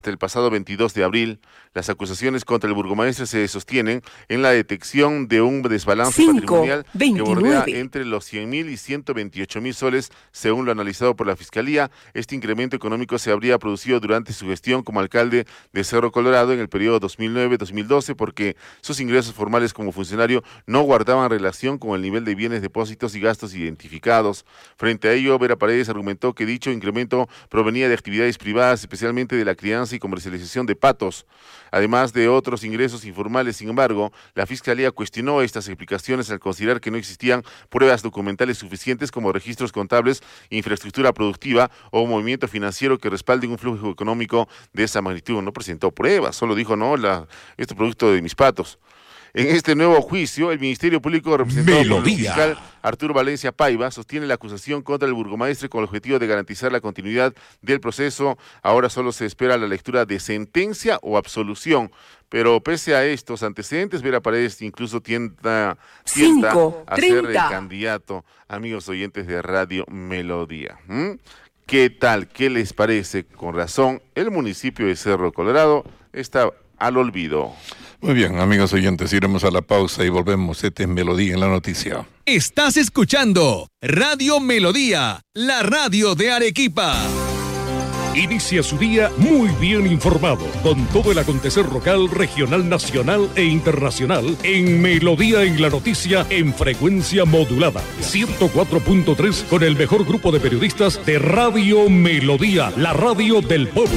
El pasado 22 de abril, las acusaciones contra el burgomaestre se sostienen en la detección de un desbalance patrimonial que bordea entre los 100.000 y 128.000 soles, según lo analizado por la Fiscalía. Este incremento económico se habría producido durante su gestión como alcalde de Cerro Colorado en el periodo 2009-2012, porque sus ingresos formales como funcionario no guardaban relación con el nivel de bienes, depósitos y gastos identificados. Frente a ello, Vera Paredes argumentó que dicho incremento provenía de actividades privadas, especialmente de la crianza y comercialización de patos, además de otros ingresos informales. Sin embargo, la Fiscalía cuestionó estas explicaciones al considerar que no existían pruebas documentales suficientes como registros contables, infraestructura productiva o movimiento financiero que respalden un flujo económico de esa magnitud. No presentó pruebas, solo dijo, no, este producto de mis patos. En este nuevo juicio, el Ministerio Público, representado por el fiscal Arturo Valencia Paiva, sostiene la acusación contra el burgomaestre con el objetivo de garantizar la continuidad del proceso. Ahora solo se espera la lectura de sentencia o absolución. Pero pese a estos antecedentes, Vera Paredes incluso tienta a ser el candidato. Amigos oyentes de Radio Melodía. ¿Qué tal? ¿Qué les parece? Con razón, el municipio de Cerro Colorado está al olvido. Muy bien, amigos oyentes, iremos a la pausa y volvemos. Este es Melodía en la noticia. Estás escuchando Radio Melodía, la radio de Arequipa. Inicia su día muy bien informado, con todo el acontecer local, regional, nacional e internacional, en Melodía en la noticia, en frecuencia modulada, 104.3, con el mejor grupo de periodistas de Radio Melodía, la radio del pueblo.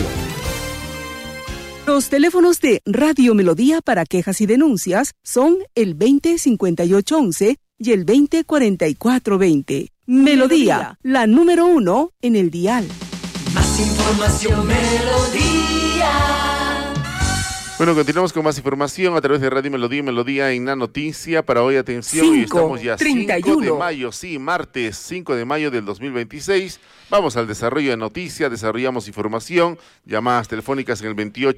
Los teléfonos de Radio Melodía para quejas y denuncias son el 205811 y el 204420. Melodía, la número 1 en el dial. Más información, Melodía. Bueno, continuamos con más información a través de Radio Melodía, Melodía en la noticia. Para hoy, atención, y estamos ya 5 de mayo, sí, martes 5 de mayo del 2026. Vamos al desarrollo de noticias, desarrollamos información, llamadas telefónicas en el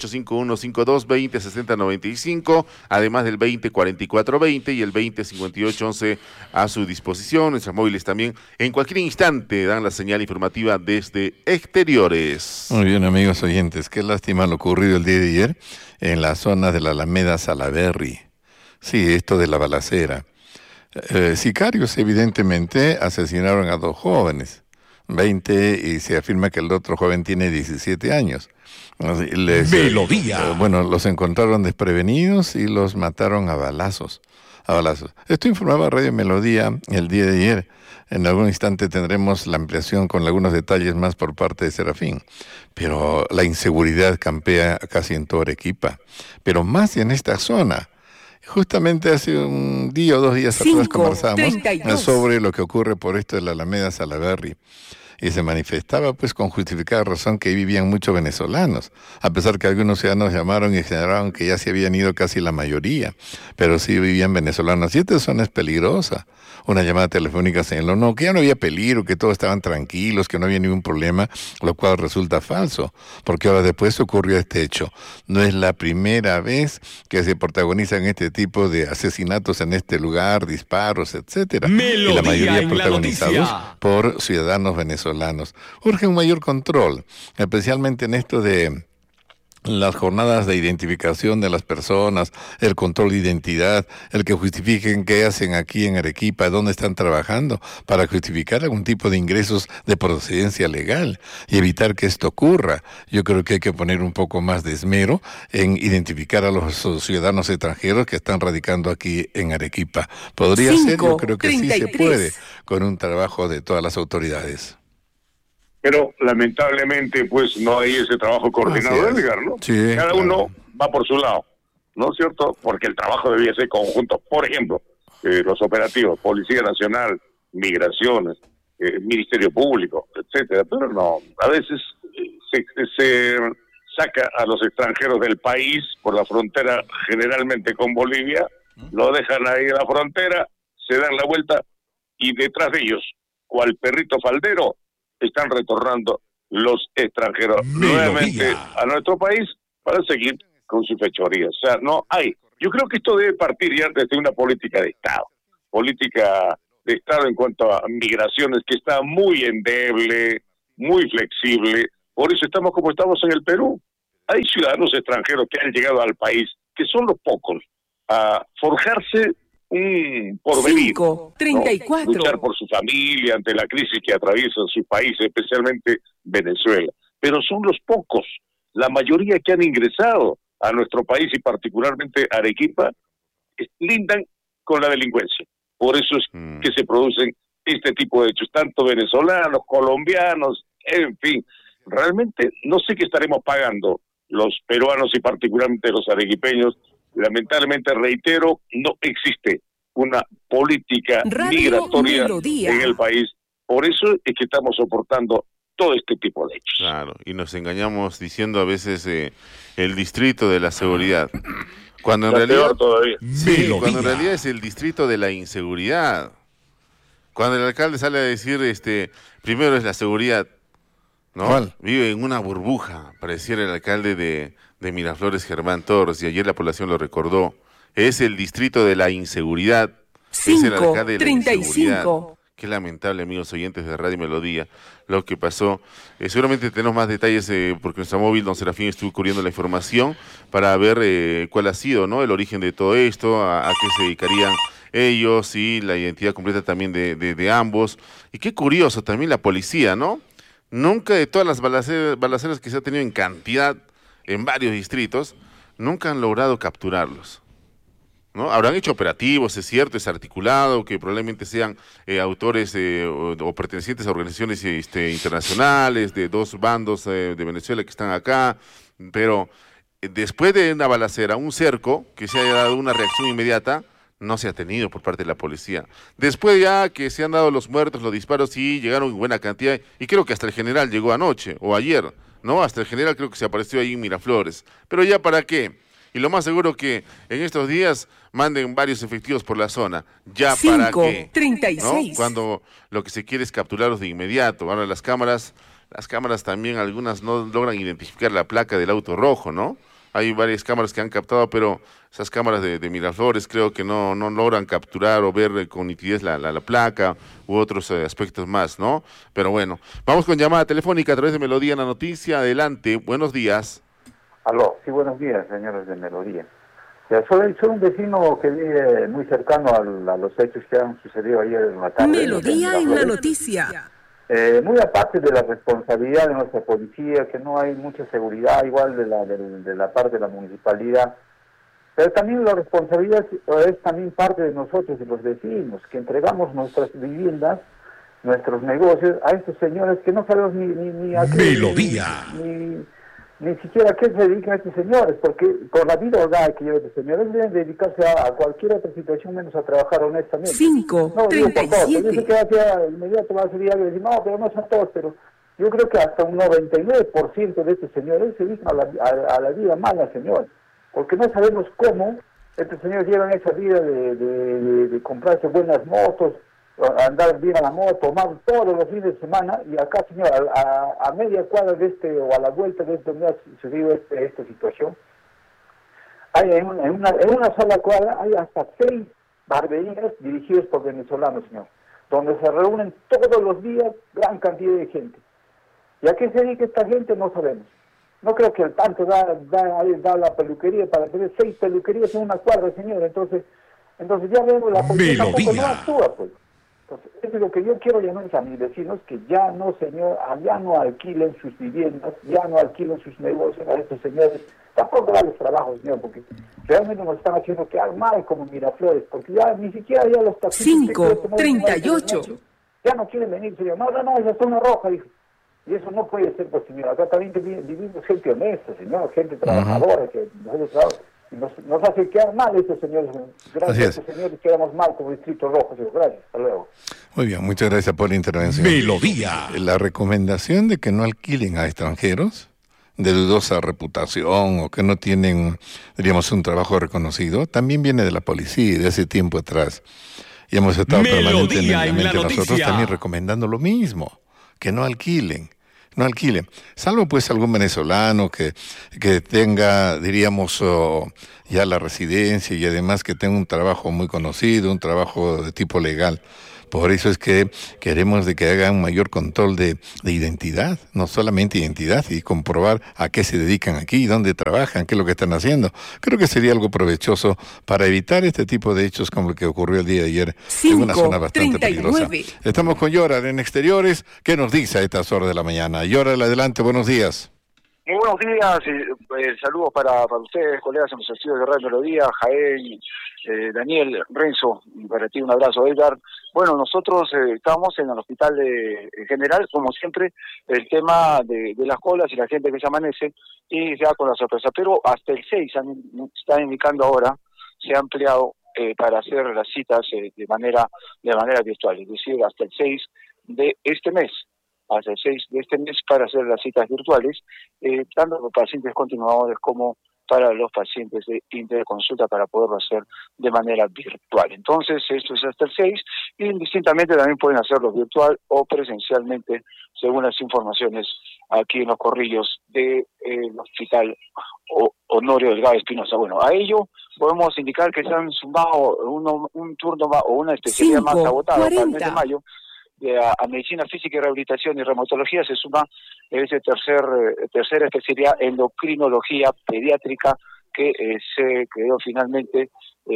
285152206095, además del 204420 y el 205811 a su disposición. Nuestros móviles también en cualquier instante dan la señal informativa desde exteriores. Muy bien, amigos oyentes, qué lástima lo ocurrido el día de ayer en la zona de la Alameda Salaberry. Sí, esto de la balacera. Sicarios evidentemente asesinaron a 2 jóvenes, 20, y se afirma que el otro joven tiene 17 años. Melodía. Los encontraron desprevenidos y los mataron a balazos. Esto informaba Radio Melodía el día de ayer. En algún instante tendremos la ampliación con algunos detalles más por parte de Serafín. Pero la inseguridad campea casi en toda Arequipa, pero más en esta zona. Justamente hace un día o 2 días atrás conversamos sobre lo que ocurre por esto de la Alameda Salaberry. Y se manifestaba pues con justificada razón que ahí vivían muchos venezolanos, a pesar que algunos ciudadanos llamaron y generaron que ya se habían ido casi la mayoría, pero sí vivían venezolanos. Y esta zona es peligrosa. Una llamada telefónica señaló que ya no había peligro, que todos estaban tranquilos, que no había ningún problema, lo cual resulta falso, porque ahora después ocurrió este hecho. No es la primera vez que se protagonizan este tipo de asesinatos en este lugar, disparos, etcétera. Y la mayoría protagonizados por ciudadanos venezolanos. Urge un mayor control, especialmente en esto de las jornadas de identificación de las personas, el control de identidad, el que justifiquen qué hacen aquí en Arequipa, dónde están trabajando, para justificar algún tipo de ingresos de procedencia legal y evitar que esto ocurra. Yo creo que hay que poner un poco más de esmero en identificar a los ciudadanos extranjeros que están radicando aquí en Arequipa. ¿Podría ser? Yo creo que sí se puede, con un trabajo de todas las autoridades. Pero lamentablemente pues no hay ese trabajo coordinado, Edgar, ¿no? Sí, cada uno va por su lado, ¿no es cierto? Porque el trabajo debía ser conjunto. Por ejemplo, los operativos, Policía Nacional, Migraciones, Ministerio Público, etcétera. Pero no, a veces se saca a los extranjeros del país por la frontera, generalmente con Bolivia, lo dejan ahí en la frontera, se dan la vuelta y detrás de ellos, cual perrito faldero, están retornando los extranjeros nuevamente a nuestro país para seguir con su fechoría. O sea, no hay. Yo creo que esto debe partir ya desde una política de Estado en cuanto a migraciones, que está muy endeble, muy flexible. Por eso estamos como estamos en el Perú. hay ciudadanos extranjeros que han llegado al país, que son los pocos, a forjarse un porvenir, 5:34. ¿no? Luchar por su familia ante la crisis que atraviesa sus países, especialmente Venezuela. Pero son los pocos, la mayoría que han ingresado a nuestro país y particularmente Arequipa, lindan con la delincuencia. Por eso es que se producen este tipo de hechos, tanto venezolanos, colombianos, en fin. Realmente no sé qué estaremos pagando los peruanos y particularmente los arequipeños. Lamentablemente, reitero, no existe una política migratoria en el país. Por eso es que estamos soportando todo este tipo de hechos. Claro, y nos engañamos diciendo a veces el distrito de la seguridad. Cuando en realidad cuando en realidad es el distrito de la inseguridad. Cuando el alcalde sale a decir, primero es la seguridad, ¿no? ¿Cuál? Vive en una burbuja, pareciera el alcalde de Miraflores, Germán Torres, y ayer la población lo recordó. Es el distrito de la inseguridad. Es el alcalde de la inseguridad. Qué lamentable, amigos oyentes de Radio Melodía, lo que pasó. Seguramente tenemos más detalles porque nuestra móvil, don Serafín, estuvo cubriendo la información para ver cuál ha sido, ¿no?, el origen de todo esto, a qué se dedicarían ellos y la identidad completa también de ambos. Y qué curioso también la policía, ¿no? Nunca de todas las balaceras que se ha tenido en cantidad en varios distritos, nunca han logrado capturarlos, ¿no? Habrán hecho operativos, es cierto, es articulado, que probablemente sean autores o pertenecientes a organizaciones internacionales de dos bandos de Venezuela que están acá, pero después de una balacera, un cerco, que se haya dado una reacción inmediata, no se ha tenido por parte de la policía. Después ya que se han dado los muertos, los disparos, sí llegaron en buena cantidad, y creo que hasta el general llegó anoche o ayer, ¿no? Hasta el general creo que se apareció ahí en Miraflores. Pero ya para qué. Y lo más seguro que en estos días manden varios efectivos por la zona. ¿Ya para qué? 5:36. ¿No? Cuando lo que se quiere es capturarlos de inmediato. Ahora las cámaras también, algunas no logran identificar la placa del auto rojo, ¿no? Hay varias cámaras que han captado, pero esas cámaras de Miraflores creo que no logran capturar o ver con nitidez la placa u otros aspectos más, ¿no? Pero bueno, vamos con llamada telefónica a través de Melodía en la Noticia. Adelante, buenos días. Aló, sí, buenos días, señores de Melodía. Soy un vecino que vive muy cercano a los hechos que han sucedido ayer en la tarde. Melodía en la Noticia. Muy aparte de la responsabilidad de nuestra policía, que no hay mucha seguridad, igual de la parte de la municipalidad, pero también la responsabilidad es también parte de nosotros, de los vecinos, que entregamos nuestras viviendas, nuestros negocios a estos señores que no sabemos ni a qué... Melodía. Ni siquiera a qué se dedican estos señores, porque por la vida holgada que llevan estos señores deben dedicarse a cualquier otra situación menos a trabajar honestamente. 5:37. Yo sé que hacia inmediato va a salir alguien y decir, no, pero no son todos, pero yo creo que hasta un 99% de estos señores se dedican a la vida mala, señor, porque no sabemos cómo estos señores llevan esa vida de comprarse buenas motos, andar bien a la moto, tomar todos los fines de semana, y acá, señor, a media cuadra de o a la vuelta de donde ha sucedido esta situación, hay en una sola cuadra hay hasta 6 barberías dirigidas por venezolanos, señor, donde se reúnen todos los días gran cantidad de gente. ¿Y a qué se dedica esta gente? No sabemos. No creo que el tanto da la peluquería para tener 6 peluquerías en una cuadra, señor. Entonces ya vemos, la policía tampoco no actúa, pues. Entonces, eso es lo que yo quiero llamar a mis vecinos, que ya no, señor, ya no alquilen sus viviendas, ya no alquilen sus negocios a estos señores, tampoco darles trabajo, señor, porque realmente nos están haciendo quedar mal como Miraflores, porque ya ni siquiera ya los taxistas... 5:38. Ya no quieren venir, señor, no, esa es zona roja, dijo. Y eso no puede ser, pues, señor, acá también vivimos gente honesta, señor, gente trabajadora, que nosotros... Nos hace quedar mal estos señores. Gracias a estos señores quedamos mal como Distrito Rojo. Gracias, hasta luego. Muy bien, muchas gracias por la intervención. Melodía. La recomendación de que no alquilen a extranjeros de dudosa reputación o que no tienen, diríamos, un trabajo reconocido, también viene de la policía y de hace tiempo atrás. Y hemos estado permanentemente nosotros también recomendando lo mismo, que no alquilen. No alquilen, salvo pues algún venezolano que tenga, diríamos, ya la residencia y además que tenga un trabajo muy conocido, un trabajo de tipo legal. Por eso es que queremos de que hagan un mayor control de identidad, no solamente identidad, y comprobar a qué se dedican aquí, dónde trabajan, qué es lo que están haciendo. Creo que sería algo provechoso para evitar este tipo de hechos como el que ocurrió el día de ayer en una zona bastante peligrosa. Estamos con Yoral en Exteriores. ¿Qué nos dice a estas horas de la mañana? Yoral, adelante, buenos días. Muy buenos días, saludos para ustedes, colegas en los estudios de Radio Melodía, Jael, Daniel, Renzo, para ti un abrazo, Edgar. Bueno, nosotros estamos en el hospital general, como siempre, el tema de las colas y la gente que se amanece, y ya con la sorpresa, pero hasta el 6, están indicando ahora, se ha ampliado para hacer las citas de manera virtual, es decir, hasta el 6 de este mes. Hasta el 6 de este mes para hacer las citas virtuales, tanto para pacientes continuadores como para los pacientes de interconsulta para poderlo hacer de manera virtual. Entonces, esto es hasta el 6, y indistintamente también pueden hacerlo virtual o presencialmente, según las informaciones aquí en los corrillos del Hospital Honorio Delgado Espinosa. Bueno, a ello podemos indicar que se han sumado un turno o una especialidad más agotada para el mes de mayo. A Medicina Física y Rehabilitación y Reumatología se suma esa tercera especialidad, endocrinología pediátrica, que se quedó finalmente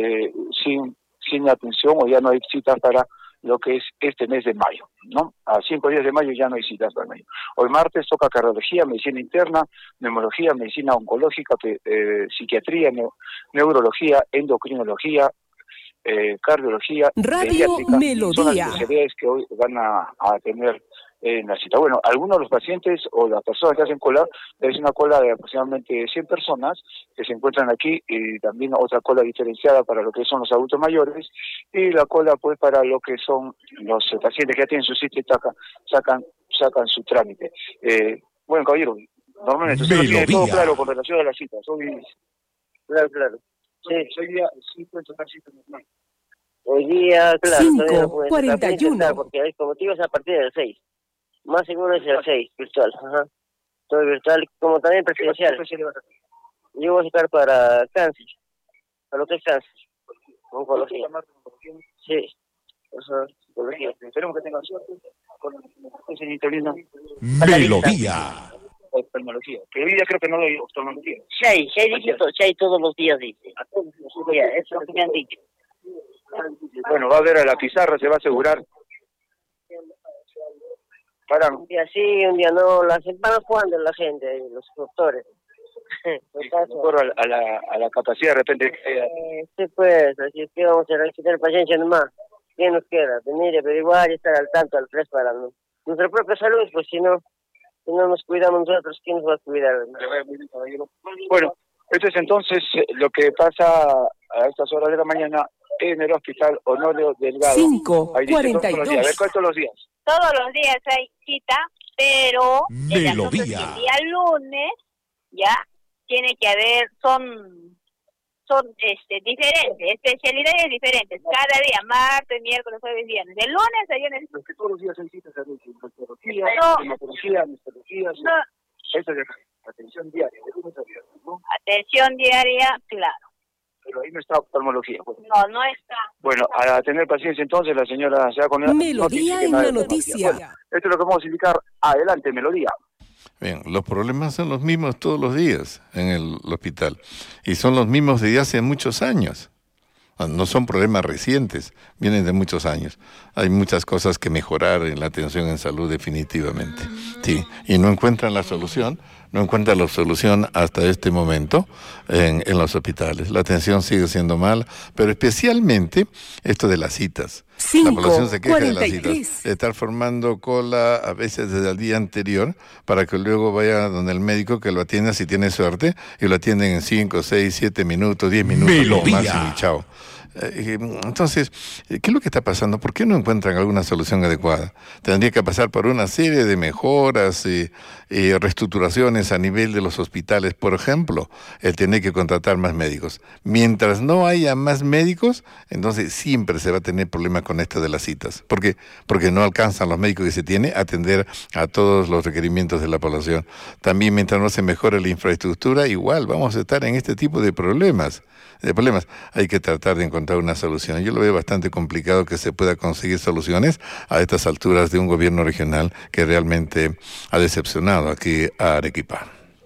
sin atención, o ya no hay citas para lo que es este mes de mayo, ¿no? A 5 días de mayo ya no hay citas para mayo. Hoy martes toca cardiología, medicina interna, neumología, medicina oncológica, psiquiatría, neurología, endocrinología, cardiología, Radio Melodía. Son las especialidades que hoy van a tener en la cita. Bueno, algunos de los pacientes o las personas que hacen cola, es una cola de aproximadamente 100 personas que se encuentran aquí, y también otra cola diferenciada para lo que son los adultos mayores, y la cola pues para lo que son los pacientes que ya tienen su cita y sacan su trámite. Bueno, caballero, normalmente usted tiene todo claro con relación a las citas. Claro. Sí, hoy día sí puede tocar citas normal. Hoy día, claro, 5:41. Porque como te digo, es a partir del 6. Más seguro es el 6, virtual. Ajá. Todo virtual, como también presencial. Yo voy a sacar para cáncer, para lo que es cáncer. Oncología. Sí. Ajá. Oncología. Esperemos que tengan suerte con Melodía. oftalmología. Que hoy día creo que no doy oftalmología. Sí, todos los días dice. Ya, eso es lo que me han dicho. Bueno, va a ver a la pizarra, se va a asegurar. Un día sí, un día no, las van jugando la gente, los doctores. A la capacidad de repente. Sí, pues, así es que vamos a tener paciencia nomás. ¿Quién nos queda? Venir a averiguar y estar al tanto, al fresco para nuestra propia salud, pues si no nos cuidamos nosotros, ¿quién nos va a cuidar? Bueno, esto es entonces lo que pasa a estas horas de la mañana en el Hospital Honorio Delgado. 5:42. A ver, ¿cuántos los días? Todos los días hay cita, pero Melodía. el día lunes ya tiene que haber, son diferentes, especialidades diferentes, cada día, martes, miércoles, jueves, viernes. De lunes a viernes. Los que todos los días hay citas de reumatología, hematología, eso es atención diaria, de lunes a viernes, ¿no? Atención diaria, claro. Pero ahí no está oftalmología. Pues. No está. Bueno, a tener paciencia entonces, la señora se va con Melodía en la noticia. Bueno, esto es lo que vamos a indicar. Adelante, Melodía. Bien, los problemas son los mismos todos los días en el hospital, y son los mismos desde hace muchos años. No son problemas recientes, vienen de muchos años. Hay muchas cosas que mejorar en la atención en salud definitivamente. Sí, y no encuentran la solución hasta este momento en los hospitales. La atención sigue siendo mala, pero especialmente esto de las citas. La población se queja de las citas, de estar formando cola a veces desde el día anterior para que luego vaya donde el médico que lo atienda si tiene suerte, y lo atienden en 5, 6, 7 minutos, 10 minutos, máximo, y chao. Entonces, ¿qué es lo que está pasando? ¿Por qué no encuentran alguna solución adecuada? Tendría que pasar por una serie de mejoras y reestructuraciones a nivel de los hospitales. Por ejemplo, el tener que contratar más médicos. Mientras no haya más médicos, entonces siempre se va a tener problemas con esto de las citas. ¿Por qué? Porque no alcanzan los médicos que se tiene a atender a todos los requerimientos de la población. También mientras no se mejore la infraestructura, igual vamos a estar en este tipo de problemas. Hay que tratar de encontrar encontrar una solución. Yo lo veo bastante complicado que se pueda conseguir soluciones a estas alturas de un gobierno regional que realmente ha decepcionado aquí a Arequipa.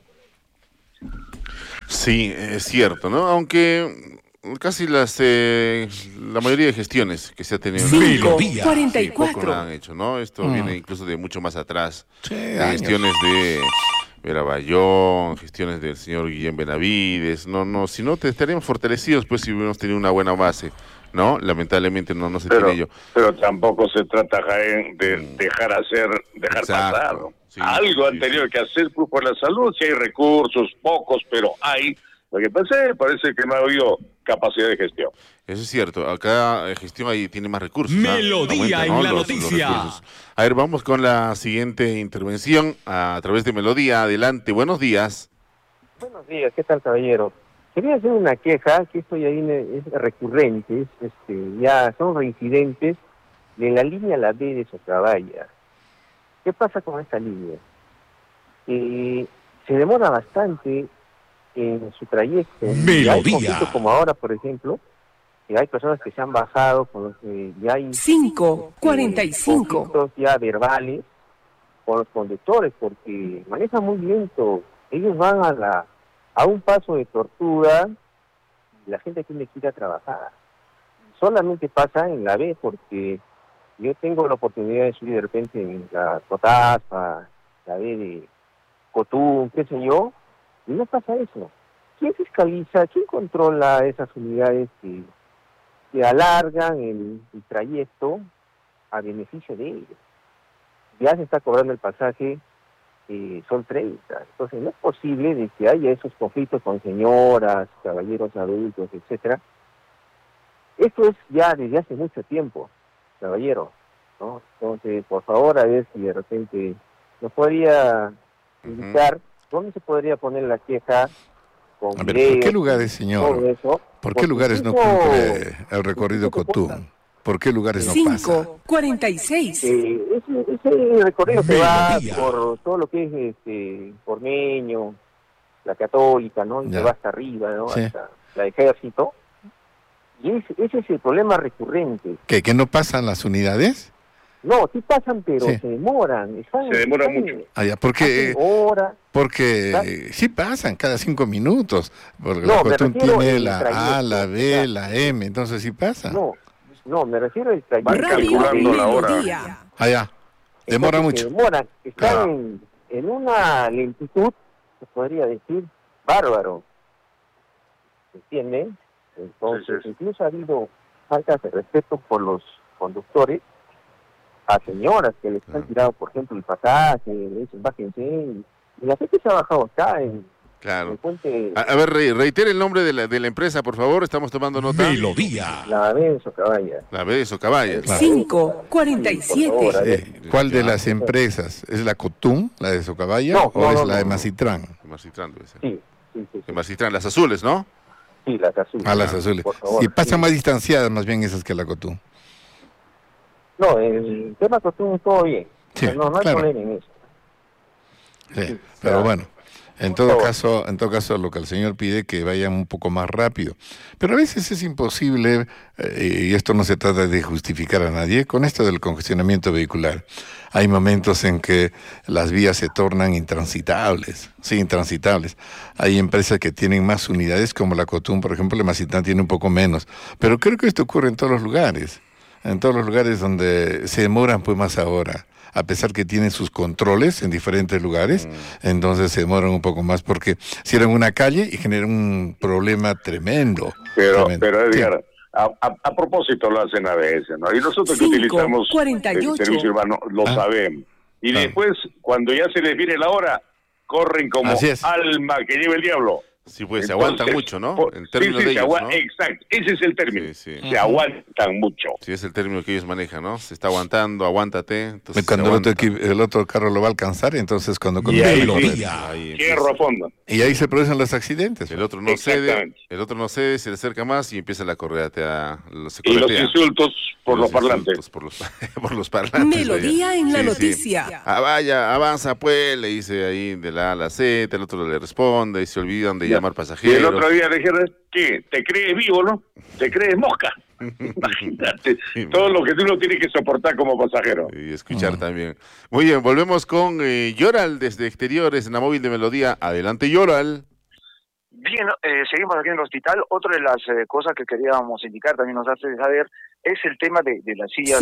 Sí, es cierto, ¿no? Aunque casi la mayoría de gestiones que se ha tenido en Melodía 44. Poco la han hecho, ¿no? Esto viene incluso de mucho más atrás. Sí, gestiones de Vera Bayón, gestiones del señor Guillén Benavides. No, si no, estaríamos fortalecidos, pues, si hubiéramos tenido una buena base, ¿no? Lamentablemente no se tiene ello. Pero tampoco se trata, Jaén, de dejar pasar. Sí, algo han tenido que hacer por la salud, si hay recursos, pocos, pero hay. Lo que parece que no ha habido capacidad de gestión. Eso es cierto, acá gestión ahí tiene más recursos. Melodía Aumenta, en ¿no? la los noticia. recursos. A ver, vamos con la siguiente intervención a través de Melodía. Adelante, buenos días. Buenos días, ¿qué tal, caballero? Quería hacer una queja, que esto ya es recurrente, ya son reincidentes de la línea La B de Socabaya. ¿Qué pasa con esta línea? Se demora bastante en su trayecto. Melodía. Como ahora, por ejemplo, que hay personas que se han bajado con los que ya hay 5:45 ya verbales con los conductores, porque manejan muy lento. Ellos van a un paso de tortuga y la gente tiene que ir a trabajar. Solamente pasa en la B, porque yo tengo la oportunidad de subir de repente en la Cotaspa, la B de Cotún, qué sé yo, y no pasa eso. ¿Quién fiscaliza? ¿Quién controla esas unidades que alargan el trayecto a beneficio de ellos? Ya se está cobrando el pasaje, son 30. Entonces no es posible de que haya esos conflictos con señoras, caballeros adultos, etcétera. Esto es ya desde hace mucho tiempo, caballero, ¿no? Entonces, por favor, a ver si de repente nos podría indicar dónde se podría poner la queja. A ver, ¿por qué lugares, señor? ¿Por qué lugares no cumple el recorrido Cotún? ¿Por qué lugares no pasa? 5:46. Ese recorrido se va por todo lo que es Pormeño, la Católica, ¿no? Y se va hasta arriba, ¿no? Sí. Hasta la Ejército. Y ese es el problema recurrente. ¿Que no pasan las unidades? No, sí pasan, pero se demoran. Se demora mucho. Porque sí pasan cada 5 minutos. Porque la Cotún tiene la A, la B, la M, entonces sí pasa. No, me refiero al trayecto. Van calculando la hora. Allá. Demora mucho. Demoran. Están en una lentitud, se podría decir, bárbaro. ¿Se entiende? Entonces, incluso ha habido faltas de respeto por los conductores a señoras que les han tirado, por ejemplo, el pasaje, le dicen, bájense, y la gente se ha bajado acá en el puente. A ver, reitere el nombre de la empresa, por favor, estamos tomando nota. Melodía. La B de Socabaya. La B de Socabaya. 5:47. ¿Cuál de las empresas? ¿Es la Cotún, la de Socabaya, o es la de Macitrán? Macitrán debe ser. Sí. De Macitrán, las azules, ¿no? Sí, las azules. Las azules. Y pasan más distanciadas más bien esas que la Cotún. No, el tema Cotún es todo bien. Sí, no hay problema en eso. Sí, pero bueno, en todo caso lo que el señor pide que vayan un poco más rápido. Pero a veces es imposible, y esto no se trata de justificar a nadie, con esto del congestionamiento vehicular. Hay momentos en que las vías se tornan intransitables. Hay empresas que tienen más unidades, como la Cotún, por ejemplo, la Macitrán tiene un poco menos. Pero creo que esto ocurre en todos los lugares. En todos los lugares donde se demoran pues más ahora, a pesar que tienen sus controles en diferentes lugares, entonces se demoran un poco más porque cierran una calle y generan un problema tremendo. Pero Edgar, a propósito lo hacen a veces, ¿no? Y nosotros que utilizamos el servicio urbano lo sabemos. Y después, cuando ya se les viene la hora, corren como alma que lleva el diablo. Sí, pues entonces, se aguantan mucho, ¿no? En términos de ellos, ¿no? Exacto, ese es el término. Se aguantan mucho. Sí, es el término que ellos manejan, ¿no? Se está aguantando, aguántate. Entonces cuando el otro carro lo va a alcanzar, entonces cuando... Hierro a fondo. Y ahí se producen los accidentes. El otro no cede, se le acerca más y empieza la corretea. Y los insultos por los parlantes. Por los parlantes. Melodía en la noticia. Sí. Vaya, avanza pues, le dice ahí de la A a la Z, el otro le responde y se olvidan de llamar pasajeros. Y el otro día le dijeron, ¿qué? ¿Te crees vivo, no? ¿Te crees mosca? Imagínate, todo lo que uno tiene que soportar como pasajero. Y escuchar también. Muy bien, volvemos con Yoral desde Exteriores, en la móvil de Melodía. Adelante, Yoral. Bien, seguimos aquí en el hospital. Otra de las cosas que queríamos indicar, también nos hace saber, es el tema de las sillas.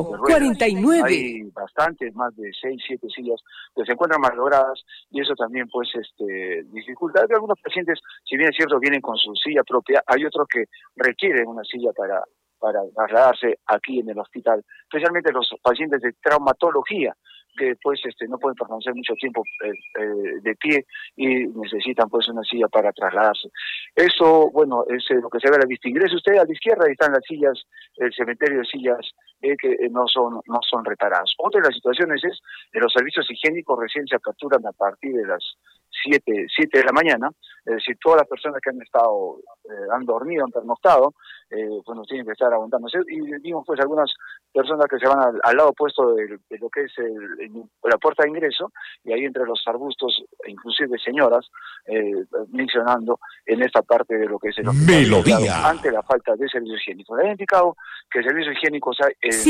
5:49. Hay bastantes, más de 6, 7 sillas que se encuentran malogradas y eso también pues dificulta. Hay algunos pacientes, si bien es cierto, vienen con su silla propia, hay otros que requieren una silla para trasladarse aquí en el hospital, especialmente los pacientes de traumatología, que pues no pueden permanecer mucho tiempo de pie y necesitan pues una silla para trasladarse. Eso, bueno, es lo que se ve a la vista. Ingrese usted a la izquierda y están las sillas, el cementerio de sillas que no son reparadas. Otra de las situaciones es que los servicios higiénicos recién se aperturan a partir de las 7 de la mañana, es decir, todas las personas que han estado, han dormido, han pernoctado, bueno, tienen que estar aguantándose. Y vimos pues algunas personas que se van al lado opuesto de lo que es la puerta de ingreso, y ahí entre los arbustos, inclusive señoras, mencionando en esta parte de lo que es el Melodía. Ante la falta de servicio higiénico. Le he indicado que servicios higiénicos hay en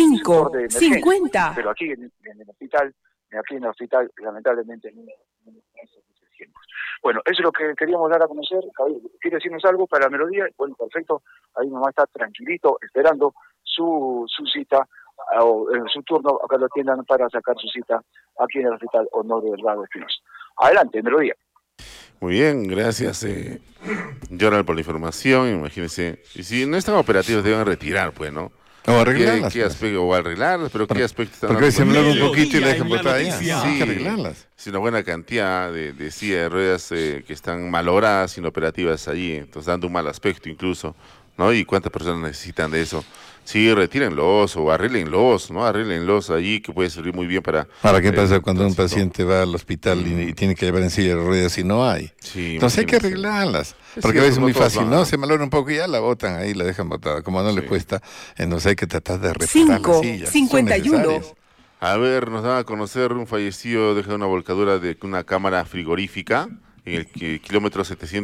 5:50. pero aquí en el hospital, lamentablemente no hay servicios higiénicos. Bueno, eso es lo que queríamos dar a conocer. ¿Quiere decirnos algo para la Melodía? Bueno, perfecto. Ahí nomás está tranquilito, esperando su cita, o en su turno, acá lo atiendan para sacar su cita aquí en el Hospital Honor de Delgado Espinosa. Adelante, Melodía. Muy bien, gracias, Yoral, por la información. Imagínense, y si no están operativos deben retirar, pues, ¿no? O arreglarlas. O arreglarlas, pero ¿qué aspecto están? Porque se hablan un poquito y la dejan botada allá. Sí, hay que arreglarlas. Es una buena cantidad de silla de ruedas que están malogradas, inoperativas allí, entonces dando un mal aspecto incluso, ¿no? ¿Y cuántas personas necesitan de eso? Sí, retírenlos o arréglenlos, ¿no? Arréglenlos allí, que puede servir muy bien para... Ahora, ¿qué pasa cuando un paciente va al hospital y tiene que llevar en silla de ruedas y no hay? Sí, entonces hay que arreglarlas, porque a veces es muy fácil, ¿no? Se malogra un poco y ya la botan ahí, la dejan botada, como no le cuesta, entonces hay que tratar de reparar las sillas. 5:51. A ver, nos dan a conocer un fallecido deja una volcadura de una cámara frigorífica en el kilómetro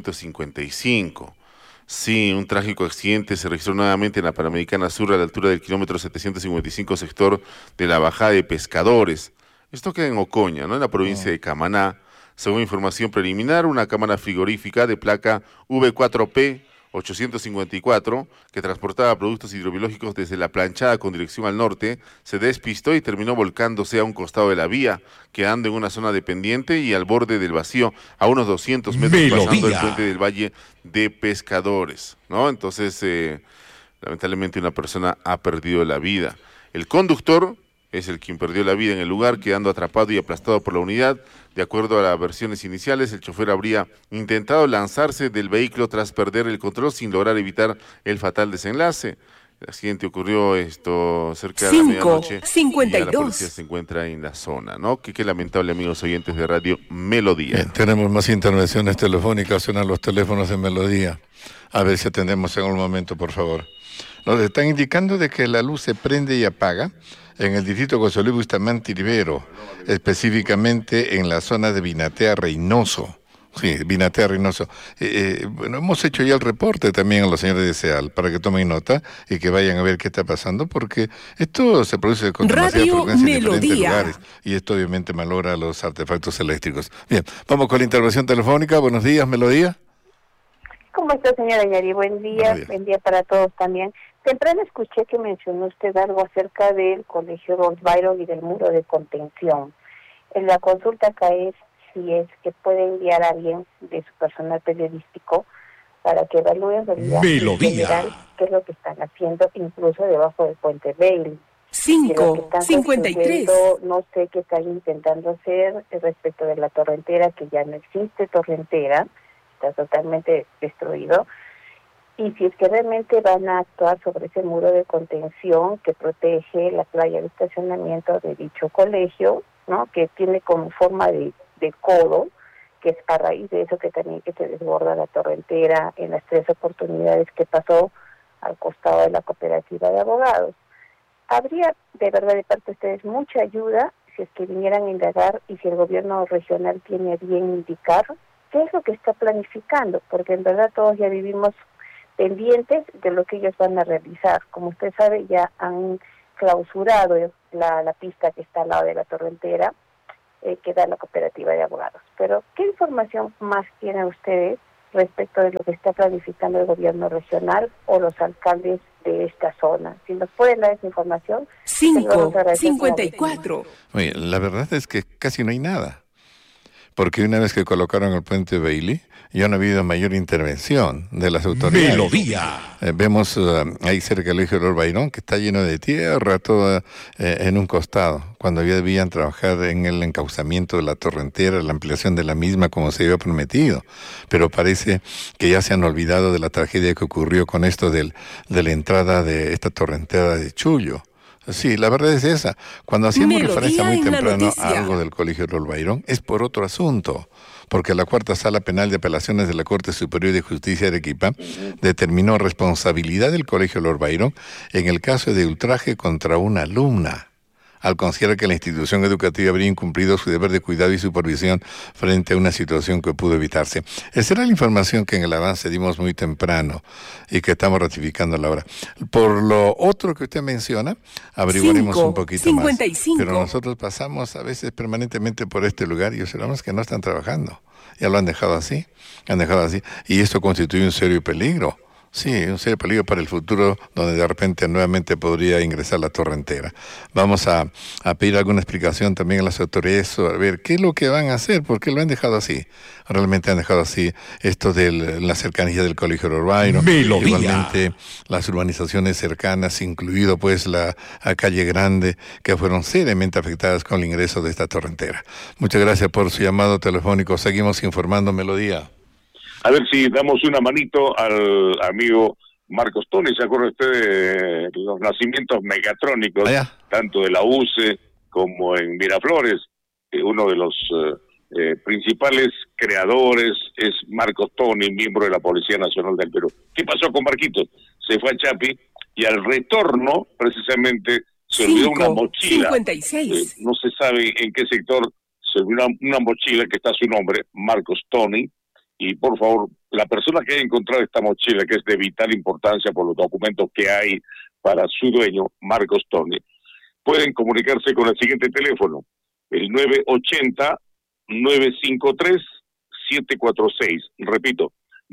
755. Sí, un trágico accidente se registró nuevamente en la Panamericana Sur a la altura del kilómetro 755, sector de la Bajada de Pescadores. Esto queda en Ocoña, ¿no? En la provincia de Camaná. Según información preliminar, una cámara frigorífica de placa V4P 854, que transportaba productos hidrobiológicos desde La Planchada con dirección al norte, se despistó y terminó volcándose a un costado de la vía, quedando en una zona de pendiente y al borde del vacío, a unos 200 metros pasando el puente del Valle de Pescadores, ¿no? Entonces, lamentablemente una persona ha perdido la vida. El conductor es el quien perdió la vida en el lugar, quedando atrapado y aplastado por la unidad. De acuerdo a las versiones iniciales, el chofer habría intentado lanzarse del vehículo tras perder el control sin lograr evitar el fatal desenlace. El accidente ocurrió cerca de la medianoche. 5:52. La policía se encuentra en la zona, ¿no? Qué lamentable, amigos oyentes de Radio Melodía. Bien, tenemos más intervenciones telefónicas, suenan los teléfonos de Melodía. A ver si atendemos en un momento, por favor. Nos están indicando de que la luz se prende y apaga en el distrito José Luis Bustamante Rivero, específicamente en la zona de Vinatea Reynoso. Sí, Vinatea Reynoso. Bueno, hemos hecho ya el reporte también a los señores de SEAL para que tomen nota y que vayan a ver qué está pasando, porque esto se produce con demasiada frecuencia en diferentes lugares y esto obviamente malogra los artefactos eléctricos. Bien, vamos con la intervención telefónica. Buenos días, Melodía. ¿Cómo está, señora Yari? Buen día para todos también. Temprano escuché que mencionó usted algo acerca del Colegio Lord Byron y del muro de contención. La consulta acá es si es que puede enviar a alguien de su personal periodístico para que evalúe en realidad qué es lo que están haciendo, incluso debajo del puente Bailey. 5:53. No sé qué están intentando hacer respecto de la torrentera, que ya no existe torrentera, está totalmente destruido. Y si es que realmente van a actuar sobre ese muro de contención que protege la playa de estacionamiento de dicho colegio, ¿no? Que tiene como forma de codo, que es a raíz de eso que también que se desborda la torrentera en las 3 oportunidades que pasó al costado de la cooperativa de abogados. Habría de verdad de parte de ustedes mucha ayuda si es que vinieran a indagar y si el gobierno regional tiene a bien indicar qué es lo que está planificando, porque en verdad todos ya vivimos pendientes de lo que ellos van a realizar. Como usted sabe, ya han clausurado la pista que está al lado de la torrentera, que da la cooperativa de abogados. Pero, ¿qué información más tienen ustedes respecto de lo que está planificando el gobierno regional o los alcaldes de esta zona? Si nos pueden dar esa información. 5:54. Oye, la verdad es que casi no hay nada. Porque una vez que colocaron el puente Bailey, ya no ha habido mayor intervención de las autoridades. Melodía. Vemos ahí cerca del Colegio Lord Byron, que está lleno de tierra, todo en un costado, cuando ya debían trabajar en el encauzamiento de la torrentera, la ampliación de la misma como se había prometido. Pero parece que ya se han olvidado de la tragedia que ocurrió con esto de la entrada de esta torrentera de Chullo. Sí, la verdad es esa. Cuando hacíamos referencia muy temprano a algo del Colegio Lord Byron, es por otro asunto. Porque la Cuarta Sala Penal de Apelaciones de la Corte Superior de Justicia de Arequipa determinó responsabilidad del Colegio Lord Byron en el caso de ultraje contra una alumna, al considerar que la institución educativa habría incumplido su deber de cuidado y supervisión frente a una situación que pudo evitarse. Esa era la información que en el avance dimos muy temprano y que estamos ratificando ahora. Por lo otro que usted menciona, averiguaremos un poquito 55. Más. Pero nosotros pasamos a veces permanentemente por este lugar y observamos que no están trabajando. Ya lo han dejado así, y esto constituye un serio peligro. Sí, un serio peligro para el futuro, donde de repente nuevamente podría ingresar la torrentera. Vamos a pedir alguna explicación también a las autoridades, a ver qué es lo que van a hacer, por qué lo han dejado así. Realmente han dejado así esto de la cercanía del Colegio Lord Byron, igualmente las urbanizaciones cercanas, incluido pues la calle Grande, que fueron seriamente afectadas con el ingreso de esta torrentera. Muchas gracias por su llamado telefónico. Seguimos informando Melodía. A ver si damos una manito al amigo Marcos Toni. ¿Se acuerda usted de los nacimientos megatrónicos, tanto de la UCE como en Miraflores? Uno de los principales creadores es Marcos Toni, miembro de la Policía Nacional del Perú. ¿Qué pasó con Marquitos? Se fue a Chapi y al retorno, precisamente, se olvidó una mochila. 56. No se sabe en qué sector se olvidó una mochila que está a su nombre, Marcos Toni. Y por favor, la persona que haya encontrado esta mochila, que es de vital importancia por los documentos que hay para su dueño, Marcos Toni, pueden comunicarse con el siguiente teléfono, el 980-953-746. Repito,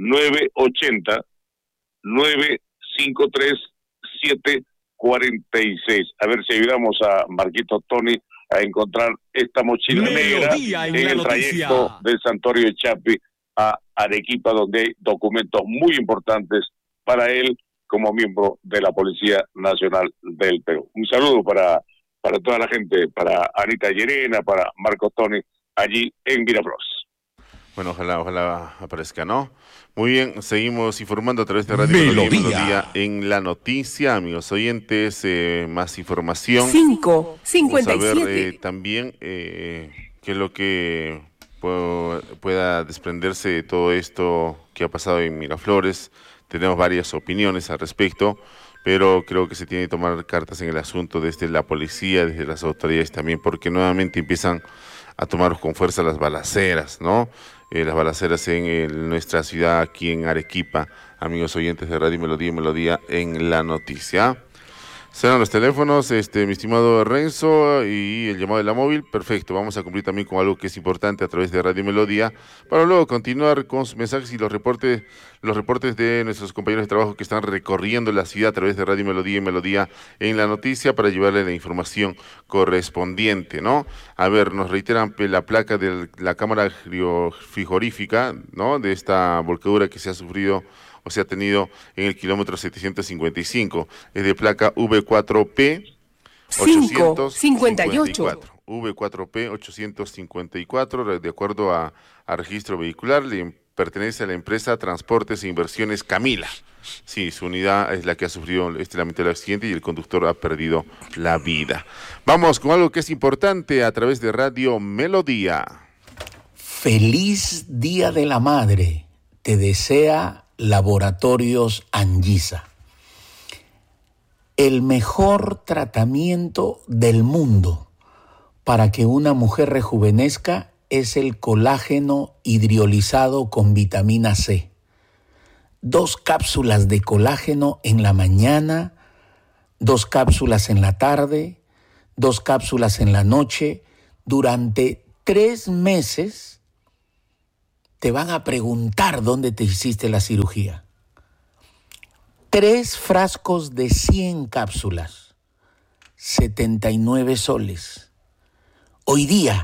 980-953-746. A ver si ayudamos a Marquito Toni a encontrar esta mochila negra en el trayecto del Santuario de Chapi a Arequipa, donde hay documentos muy importantes para él como miembro de la Policía Nacional del Perú. Un saludo para toda la gente, para Anita Llerena, para Marcos Toni, allí en Miraflores. Bueno, ojalá aparezca, ¿no? Muy bien, seguimos informando a través de Radio Melodía en la noticia, amigos oyentes, más información. 5:57. Vamos a ver también qué es lo que pueda desprenderse de todo esto que ha pasado en Miraflores. Tenemos varias opiniones al respecto, pero creo que se tiene que tomar cartas en el asunto desde la policía, desde las autoridades también, porque nuevamente empiezan a tomar con fuerza las balaceras, ¿no? Las balaceras en nuestra ciudad, aquí en Arequipa, amigos oyentes de Radio Melodía en la noticia. Serán los teléfonos, mi estimado Renzo, y el llamado de la móvil. Perfecto, vamos a cumplir también con algo que es importante a través de Radio Melodía, para luego continuar con sus mensajes y los reportes de nuestros compañeros de trabajo que están recorriendo la ciudad a través de Radio Melodía y Melodía en la noticia, para llevarle la información correspondiente, ¿no? A ver, nos reiteran la placa de la cámara frigorífica, ¿no? De esta volcadura que se ha sufrido o se ha tenido en el kilómetro 755, es de placa V4P 854. V4P 854, de acuerdo a registro vehicular, le pertenece a la empresa Transportes e Inversiones Camila. Sí, su unidad es la que ha sufrido este lamentable accidente y el conductor ha perdido la vida. Vamos con algo que es importante a través de Radio Melodía. Feliz Día de la Madre, te desea Laboratorios Anguisa. El mejor tratamiento del mundo para que una mujer rejuvenezca es el colágeno hidrolizado con vitamina C. 2 cápsulas de colágeno en la mañana, 2 cápsulas en la tarde, 2 cápsulas en la noche. Durante 3 meses te van a preguntar dónde te hiciste la cirugía. 3 frascos de 100 cápsulas, 79 soles. Hoy día,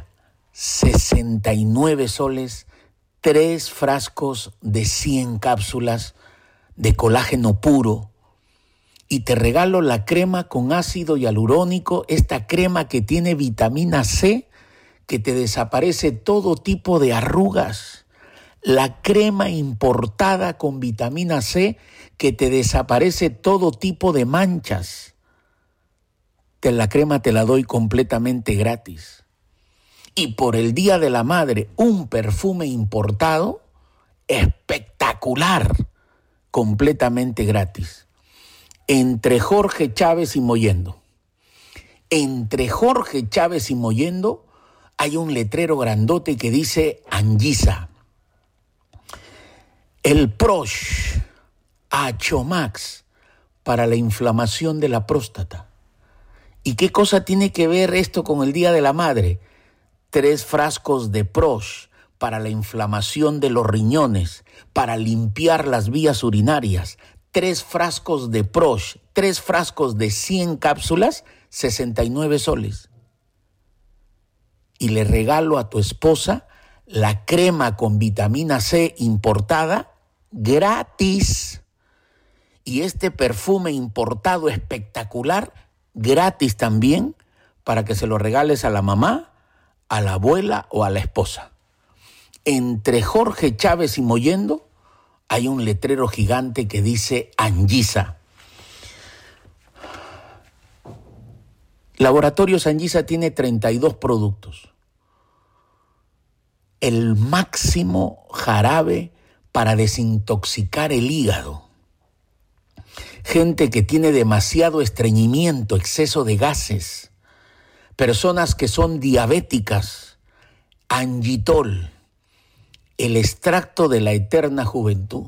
69 soles, 3 frascos de 100 cápsulas de colágeno puro. Y te regalo la crema con ácido hialurónico, esta crema que tiene vitamina C, que te desaparece todo tipo de arrugas. La crema importada con vitamina C, que te desaparece todo tipo de manchas. La crema te la doy completamente gratis. Y por el Día de la Madre, un perfume importado espectacular, completamente gratis. Entre Jorge Chávez y Mollendo. Entre Jorge Chávez y Mollendo hay un letrero grandote que dice Anguisa. El Prosh Achomax para la inflamación de la próstata. ¿Y qué cosa tiene que ver esto con el Día de la Madre? 3 frascos de Prosh para la inflamación de los riñones, para limpiar las vías urinarias. 3 frascos de Prosh, 3 frascos de 100 cápsulas, 69 soles. Y le regalo a tu esposa la crema con vitamina C importada gratis. Y este perfume importado espectacular, gratis también, para que se lo regales a la mamá, a la abuela o a la esposa. Entre Jorge Chávez y Mollendo hay un letrero gigante que dice Anguisa. Laboratorios Anguisa tiene 32 productos. El máximo jarabe para desintoxicar el hígado. Gente que tiene demasiado estreñimiento, exceso de gases. Personas que son diabéticas. Angitol, el extracto de la eterna juventud.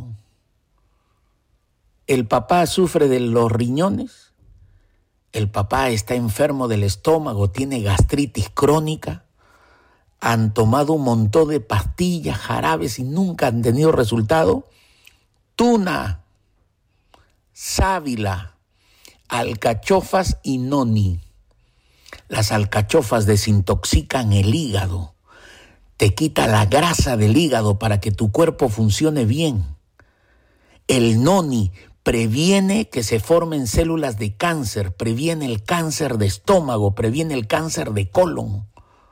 El papá sufre de los riñones. El papá está enfermo del estómago, tiene gastritis crónica. Han tomado un montón de pastillas, jarabes y nunca han tenido resultado. Tuna, sábila, alcachofas y noni. Las alcachofas desintoxican el hígado, te quita la grasa del hígado para que tu cuerpo funcione bien. El noni previene que se formen células de cáncer, previene el cáncer de estómago, previene el cáncer de colon.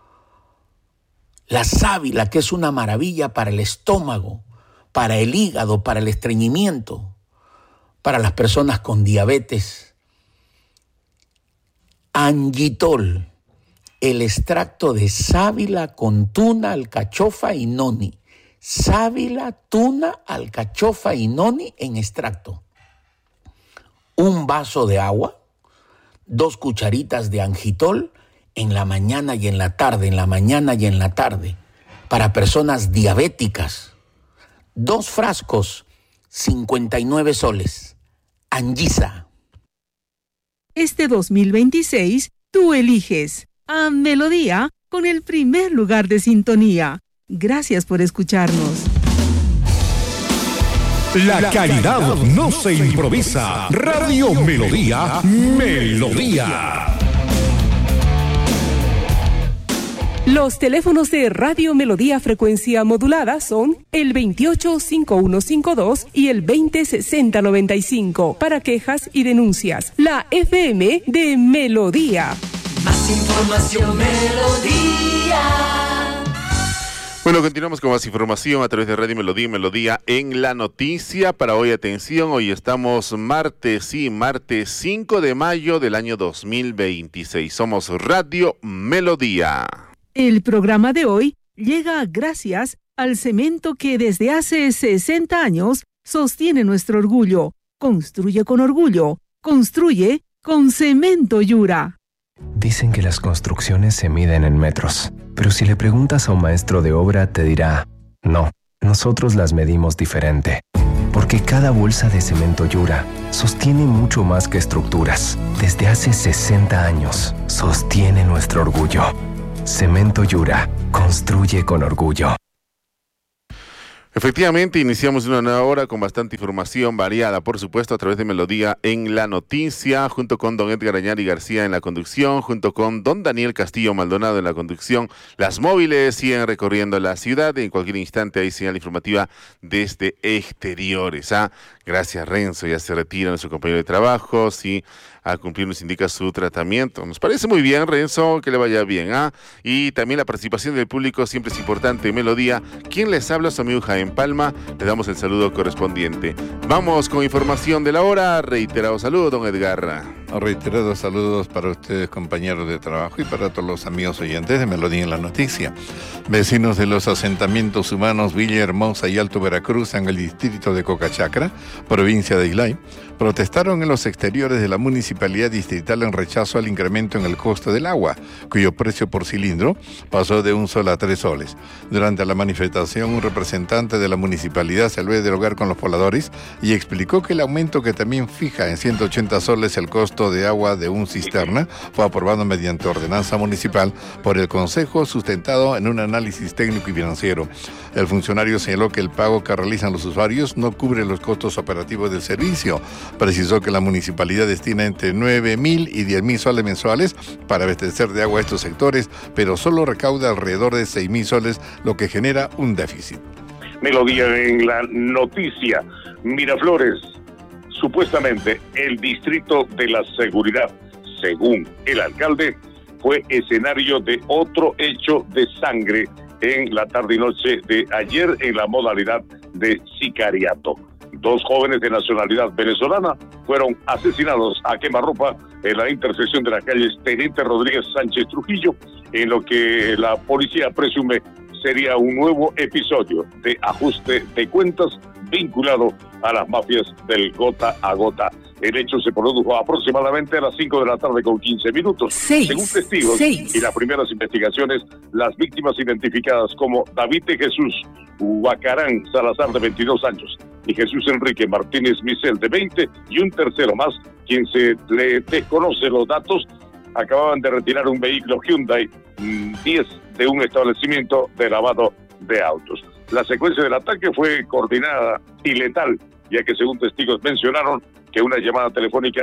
La sábila, que es una maravilla para el estómago, para el hígado, para el estreñimiento, para las personas con diabetes. Angitol, el extracto de sábila con tuna, alcachofa y noni. Sábila, tuna, alcachofa y noni en extracto. Un vaso de agua, 2 cucharitas de angitol en la mañana y en la tarde, en la mañana y en la tarde, para personas diabéticas. 2 frascos, 59 soles. Anguisa. Este 2026, tú eliges a Melodía con el primer lugar de sintonía. Gracias por escucharnos. La calidad no se improvisa. Radio Melodía, Melodía. Los teléfonos de Radio Melodía frecuencia modulada son el 285152 y el 206095 para quejas y denuncias. La FM de Melodía. Más información, Melodía. Bueno, continuamos con más información a través de Radio Melodía y Melodía en la noticia. Para hoy, atención, hoy estamos martes 5 de mayo del año 2026. Somos Radio Melodía. El programa de hoy llega gracias al cemento que desde hace 60 años sostiene nuestro orgullo. Construye con orgullo. Construye con Cemento Yura. Dicen que las construcciones se miden en metros. Pero si le preguntas a un maestro de obra, te dirá, no, nosotros las medimos diferente. Porque cada bolsa de cemento Yura sostiene mucho más que estructuras. Desde hace 60 años, sostiene nuestro orgullo. Cemento Yura, construye con orgullo. Efectivamente, iniciamos una nueva hora con bastante información variada, por supuesto, a través de Melodía en la Noticia, junto con don Edgar Añari García en la conducción, junto con don Daniel Castillo Maldonado en la conducción. Las móviles siguen recorriendo la ciudad, en cualquier instante hay señal informativa desde exteriores. Gracias, Renzo, ya se retira nuestro compañero de trabajo, sí, a cumplir nos indica su tratamiento. Nos parece muy bien, Renzo, que le vaya bien. Y también la participación del público siempre es importante. Melodía, ¿quién les habla? Su amigo Jaén Palma, le damos el saludo correspondiente. Vamos con información de la hora. Reiterado saludo, don Edgar. Reiterados saludos para ustedes, compañeros de trabajo, y para todos los amigos oyentes de Melodía en la Noticia. Vecinos de los asentamientos humanos Villa Hermosa y Alto Veracruz en el distrito de Cocachacra, provincia de Islay, protestaron en los exteriores de la municipalidad distrital en rechazo al incremento en el costo del agua, cuyo precio por cilindro pasó de 1 sol a 3 soles. Durante la manifestación, un representante de la municipalidad salió a dialogar con los pobladores y explicó que el aumento, que también fija en 180 soles el costo de agua de un cisterna, fue aprobado mediante ordenanza municipal por el Consejo, sustentado en un análisis técnico y financiero. El funcionario señaló que el pago que realizan los usuarios no cubre los costos operativos del servicio. Precisó que la municipalidad destina entre 9.000 y 10.000 soles mensuales para abastecer de agua a estos sectores, pero solo recauda alrededor de 6.000 soles, lo que genera un déficit. Melodía en la Noticia. Miraflores, supuestamente el distrito de la seguridad, según el alcalde, fue escenario de otro hecho de sangre en la tarde y noche de ayer en la modalidad de sicariato. 2 jóvenes de nacionalidad venezolana fueron asesinados a quemarropa en la intersección de las calles Teniente Rodríguez Sánchez Trujillo, en lo que la policía presume sería un nuevo episodio de ajuste de cuentas vinculado a las mafias del gota a gota. El hecho se produjo aproximadamente a las 5 de la tarde con 15 minutos. Según testigos y las primeras investigaciones, las víctimas identificadas como David de Jesús Huacarán Salazar, de 22 años, y Jesús Enrique Martínez Micel, de 20, y un tercero más, quien se le desconoce los datos, acababan de retirar un vehículo Hyundai 10 de un establecimiento de lavado de autos. La secuencia del ataque fue coordinada y letal, ya que según testigos mencionaron que una llamada telefónica